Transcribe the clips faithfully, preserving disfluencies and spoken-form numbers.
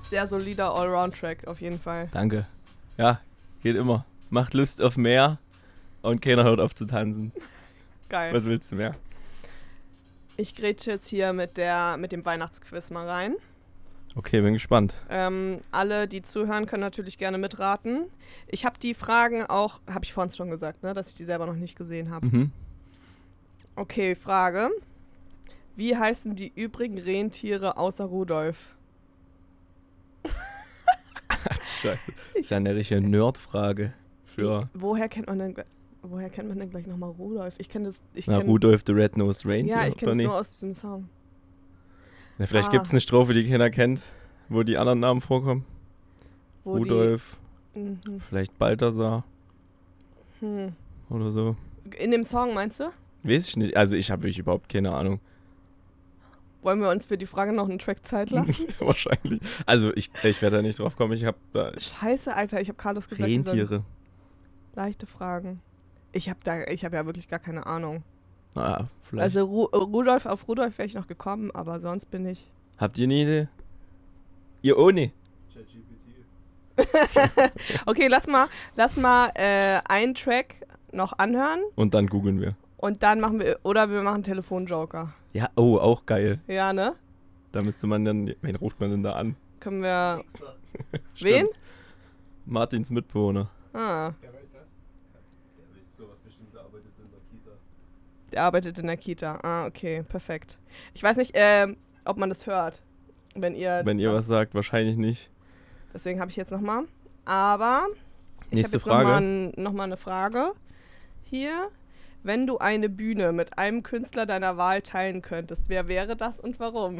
Sehr solider Allround-Track auf jeden Fall. Danke. Ja, geht immer. Macht Lust auf mehr und keiner hört auf zu tanzen. Geil. Was willst du mehr? Ich grätsche jetzt hier mit, der, mit dem Weihnachtsquiz mal rein. Okay, bin gespannt. Ähm, alle, die zuhören, können natürlich gerne mitraten. Ich habe die Fragen auch, habe ich vorhin schon gesagt, ne, dass ich die selber noch nicht gesehen habe. Mhm. Okay, Frage. Wie heißen die übrigen Rentiere außer Rudolf? Ach du Scheiße. Das ist ja eine richtige Nerd-Frage. Für Woher kennt man denn, woher kennt man denn gleich nochmal Rudolf? Ich kenne das. Ich na, kenn, Rudolf the Red-Nosed Reindeer. Ja, ich kenne oder das nie? nur aus diesem Song. Na, vielleicht Ah. gibt es eine Strophe, die keiner kennt, wo die anderen Namen vorkommen. Wo Rudolf, Die, mhm. vielleicht Balthasar hm. oder so. In dem Song, meinst du? Weiß ich nicht. Also ich habe wirklich überhaupt keine Ahnung. Wollen wir uns für die Frage noch einen Track Zeit lassen? Wahrscheinlich. Also ich, ich werde da nicht drauf kommen. Ich habe da Scheiße, Alter, ich habe Carlos gesagt, die sollen Rentiere. leichte Fragen. Ich habe da, ich habe ja wirklich gar keine Ahnung. Ah, vielleicht. Also Ru Rudolf, auf Rudolf wäre ich noch gekommen, aber sonst bin ich... Habt ihr eine Idee? Ihr ohne? Okay, lass mal, lass mal äh, einen Track noch anhören Und dann googeln wir. und dann machen wir, oder wir machen Telefonjoker. Ja, oh, auch geil. Ja, ne? Da müsste man dann, wen ruft man denn da an? Können wir... Stimmt. Wen? Martins Mitbewohner. Ah, Wer weiß das? Der weiß sowas bestimmt, der arbeitet in der Kita. der arbeitet in der Kita. Ah, okay, perfekt. Ich weiß nicht, ähm, ob man das hört, wenn ihr... Wenn ihr was sagt, wahrscheinlich nicht. Deswegen habe ich jetzt nochmal. Aber ich Nächste habe jetzt nochmal Frage. noch mal eine Frage. Hier, wenn du eine Bühne mit einem Künstler deiner Wahl teilen könntest, wer wäre das und warum?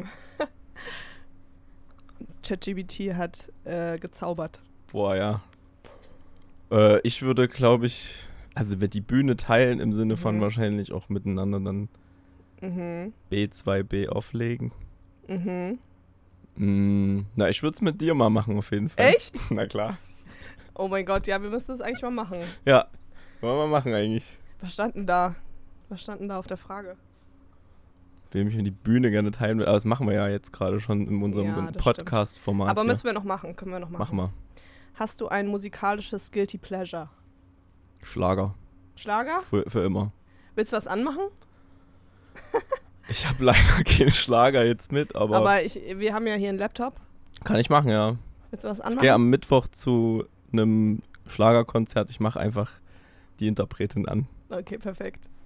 ChatGPT hat äh, gezaubert. Boah, ja. Äh, ich würde, glaube ich, also wir die Bühne teilen im Sinne von Mhm. wahrscheinlich auch miteinander dann Mhm, B zwei B auflegen. mhm. Mm, na, ich würde es mit dir mal machen auf jeden Fall. Echt? Na klar. Oh mein Gott, ja, wir müssen das eigentlich mal machen. Ja, wollen wir mal machen eigentlich. Was stand denn da? Was stand denn da auf der Frage? Wem ich mir die Bühne gerne teilen will. Aber das machen wir ja jetzt gerade schon in unserem Ja, das Podcast-Format. Aber hier. müssen wir noch machen, können wir noch machen. Mach mal. Hast du ein musikalisches Guilty Pleasure? Schlager. Schlager? Für, für immer. Willst du was anmachen? Ich habe leider keinen Schlager jetzt mit, aber, Aber ich, wir haben ja hier einen Laptop. kann ich machen, ja. Willst du was Ich anmachen? gehe am Mittwoch zu einem Schlagerkonzert. Ich mache einfach die Interpretin an. Okay, perfekt.